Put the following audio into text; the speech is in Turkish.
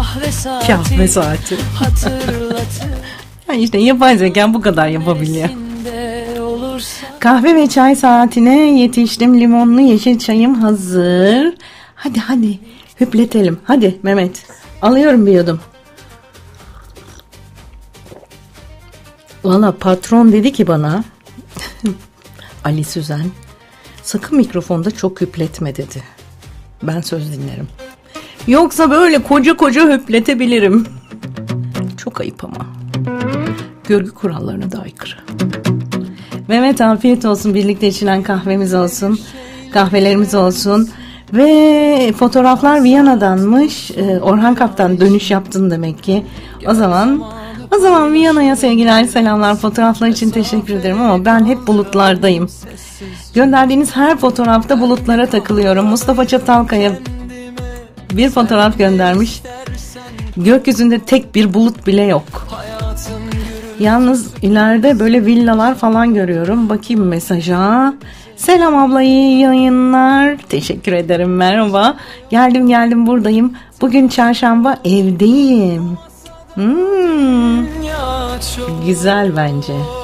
Kahve saati. Yani işte yapay zeka bu kadar yapabiliyor. Kahve ve çay saatine yetiştim. Limonlu yeşil çayım hazır. Hadi hüpletelim. Hadi Mehmet. Alıyorum bir yudum. Valla patron dedi ki bana Ali Süzen, sakın mikrofonda çok hüpletme dedi. Ben söz dinlerim. Yoksa böyle koca hüpletebilirim. Çok ayıp ama. Görgü kurallarına da aykırı. Mehmet afiyet olsun. Birlikte içilen kahvemiz olsun. Kahvelerimiz olsun. Ve fotoğraflar Viyana'danmış. Orhan Kaptan dönüş yaptın demek ki. O zaman Viyana'ya sevgiler, selamlar. Fotoğraflar için teşekkür ederim ama ben hep bulutlardayım. Gönderdiğiniz her fotoğrafta bulutlara takılıyorum. Mustafa Çatalkaya bir fotoğraf göndermiş. Gökyüzünde tek bir bulut bile yok. Yalnız ileride böyle villalar falan görüyorum. Bakayım mesaja. Selam abla, iyi yayınlar. Teşekkür ederim, merhaba. Geldim buradayım. Bugün çarşamba, evdeyim. Güzel bence.